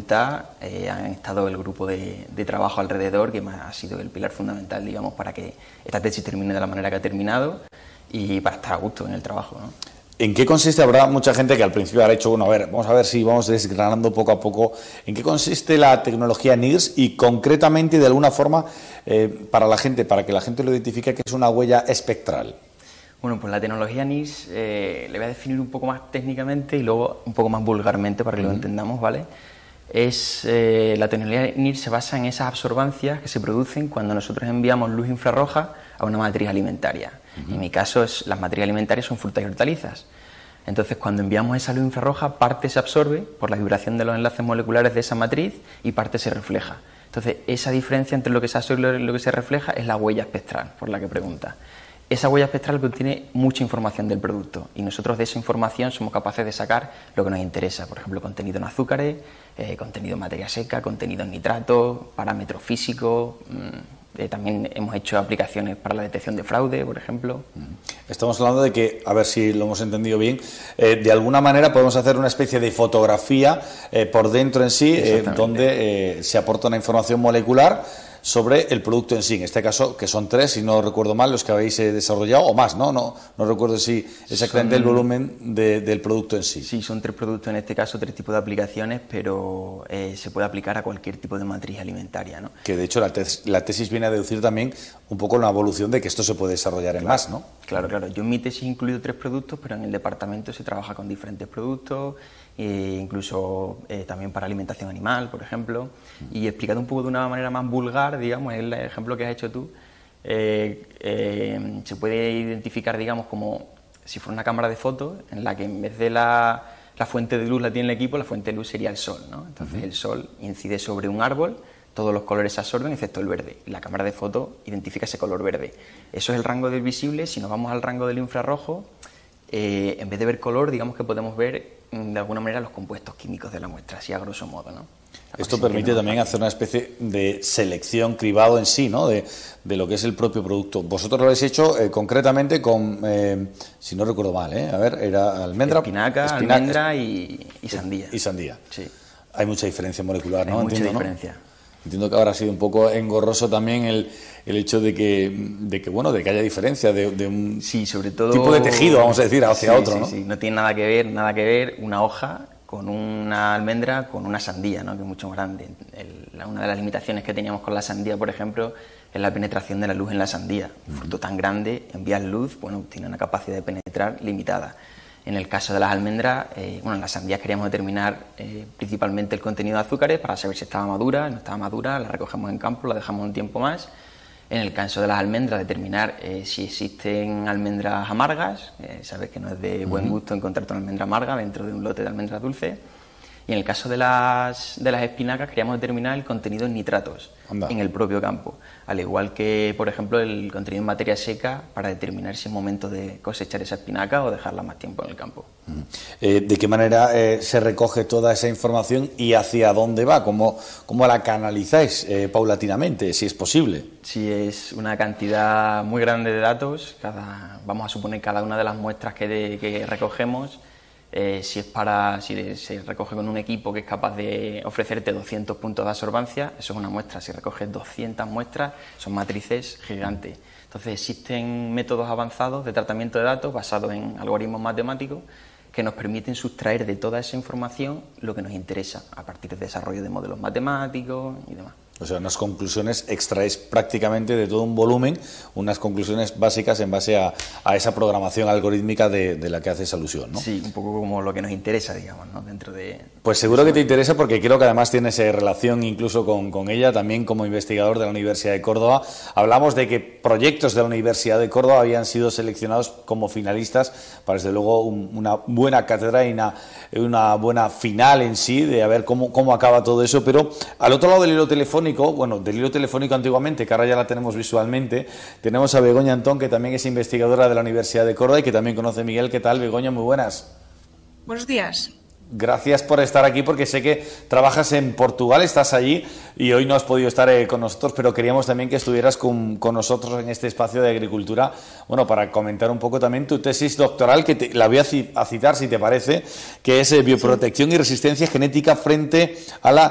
facultad han estado el grupo de trabajo alrededor, que ha sido el pilar fundamental, digamos, para que esta tesis termine de la manera que ha terminado y para estar a gusto en el trabajo, ¿no? ¿En qué consiste? Habrá mucha gente que al principio ha hecho, vamos a ver si vamos desgranando poco a poco, ¿en qué consiste la tecnología NIRS y concretamente, de alguna forma, para que la gente lo identifique, que es una huella espectral? Bueno, pues la tecnología NIRS le voy a definir un poco más técnicamente y luego un poco más vulgarmente para que lo entendamos, ¿vale? La tecnología NIRS se basa en esas absorbancias que se producen cuando nosotros enviamos luz infrarroja a una matriz alimentaria. En mi caso, las matrices alimentarias son frutas y hortalizas. Entonces, cuando enviamos esa luz infrarroja, parte se absorbe por la vibración de los enlaces moleculares de esa matriz y parte se refleja. Entonces, esa diferencia entre lo que se absorbe y lo que se refleja es la huella espectral, por la que pregunta. Esa huella espectral contiene mucha información del producto y nosotros de esa información somos capaces de sacar lo que nos interesa, por ejemplo, contenido en azúcares, contenido en materia seca, contenido en nitratos, parámetros físicos. También hemos hecho aplicaciones para la detección de fraude, por ejemplo. Estamos hablando de que, a ver si lo hemos entendido bien, de alguna manera podemos hacer una especie de fotografía por dentro en sí, donde se aporta una información molecular sobre el producto en sí, en este caso, que son 3, si no recuerdo mal, los que habéis desarrollado, o más, ¿no? No recuerdo si exactamente el volumen del producto en sí. Sí, son 3 productos, en este caso 3 tipos de aplicaciones, pero se puede aplicar a cualquier tipo de matriz alimentaria, ¿no? Que de hecho la tesis viene a deducir también un poco la evolución de que esto se puede desarrollar en más, ¿no? Claro. Yo en mi tesis he incluido 3 productos, pero en el departamento se trabaja con diferentes productos, incluso también para alimentación animal, por ejemplo, y explicado un poco de una manera más vulgar, digamos, el ejemplo que has hecho tú, se puede identificar, digamos, como si fuera una cámara de fotos en la que en vez de la fuente de luz la tiene el equipo, la fuente de luz sería el sol, ¿no? Entonces el sol incide sobre un árbol, todos los colores se absorben excepto el verde, y la cámara de fotos identifica ese color verde. Eso es el rango del visible. Si nos vamos al rango del infrarrojo, en vez de ver color, digamos que podemos ver de alguna manera los compuestos químicos de la muestra, así a grosso modo, ¿no? Esto permite también hacer una especie de selección, cribado en sí, ¿no? De lo que es el propio producto. Vosotros lo habéis hecho concretamente con, si no recuerdo mal, a ver, era almendra, espinaca, almendra y sandía. Y sandía. Sí. Hay mucha diferencia molecular, ¿no? Hay mucha diferencia. ¿No? Entiendo que habrá sido un poco engorroso también el hecho de que haya diferencia de un sobre todo, tipo de tejido, vamos a decir, hacia otro, ¿no? Sí, no tiene nada que ver una hoja con una almendra con una sandía, ¿no? Que es mucho más grande. Una de las limitaciones que teníamos con la sandía, por ejemplo, es la penetración de la luz en la sandía. Un fruto tan grande, enviar luz, tiene una capacidad de penetrar limitada. En el caso de las almendras, en las sandías queríamos determinar principalmente el contenido de azúcares para saber si estaba madura. No estaba madura, la recogemos en campo, la dejamos un tiempo más. En el caso de las almendras, determinar si existen almendras amargas. Sabes que no es de buen gusto encontrarte una almendra amarga dentro de un lote de almendras dulces. Y en el caso de las espinacas, queríamos determinar el contenido en nitratos en el propio campo. Al igual que, por ejemplo, el contenido en materia seca para determinar si es momento de cosechar esa espinaca o dejarla más tiempo en el campo. ¿De qué manera se recoge toda esa información y hacia dónde va? ¿Cómo la canalizáis paulatinamente, si es posible? Sí, es una cantidad muy grande de datos. Vamos a suponer cada una de las muestras que recogemos. Si se recoge con un equipo que es capaz de ofrecerte 200 puntos de absorbancia, eso es una muestra. Si recoges 200 muestras, son matrices gigantes. Entonces existen métodos avanzados de tratamiento de datos basados en algoritmos matemáticos que nos permiten sustraer de toda esa información lo que nos interesa a partir del desarrollo de modelos matemáticos y demás. O sea, unas conclusiones, extraéis prácticamente de todo un volumen, unas conclusiones básicas en base a esa programación algorítmica de la que haces alusión, ¿no? Sí, un poco como lo que nos interesa, digamos, ¿no? Dentro de... Pues seguro que te interesa, porque creo que además tienes relación incluso con ella, también como investigador de la Universidad de Córdoba. Hablamos de que proyectos de la Universidad de Córdoba habían sido seleccionados como finalistas para, desde luego, una buena cátedra y una buena final en sí, de a ver cómo acaba todo eso. Pero al otro lado del hilo telefónico, del hilo telefónico antiguamente, que ahora ya la tenemos visualmente, tenemos a Begoña Antón, que también es investigadora de la Universidad de Córdoba y que también conoce a Miguel. ¿Qué tal, Begoña? Muy buenas. Buenos días. Gracias por estar aquí, porque sé que trabajas en Portugal, estás allí y hoy no has podido estar con nosotros, pero queríamos también que estuvieras con nosotros en este espacio de agricultura, para comentar un poco también tu tesis doctoral, que la voy a citar, si te parece, que es bioprotección y resistencia genética frente a la